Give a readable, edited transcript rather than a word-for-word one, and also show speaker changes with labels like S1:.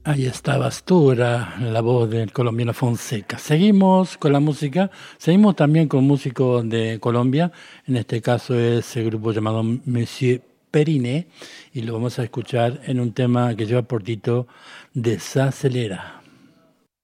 S1: Ahí estabas tú, era la voz del colombiano Fonseca. Seguimos con la música, seguimos también con músicos de Colombia, en este caso es el grupo llamado Monsieur Periné, y lo vamos a escuchar en un tema que lleva por título Desacelera.